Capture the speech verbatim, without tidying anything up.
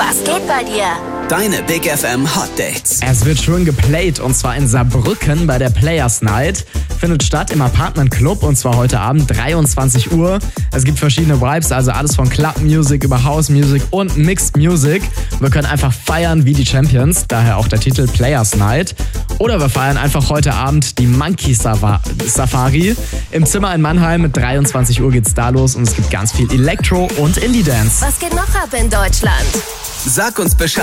Was geht bei dir? Deine Big F M Hot Dates. Es wird schon geplayt und zwar in Saarbrücken bei der Players Night. Findet statt im Apartment Club und zwar heute Abend dreiundzwanzig Uhr. Es gibt verschiedene Vibes, also alles von Club Music über House Music und Mixed Music. Wir können einfach feiern wie die Champions, daher auch der Titel Players Night. Oder wir feiern einfach heute Abend die Monkey Safari. Im Zimmer in Mannheim mit dreiundzwanzig Uhr geht's da los und es gibt ganz viel Elektro und Indie Dance. Was geht noch ab in Deutschland? Sag uns Bescheid.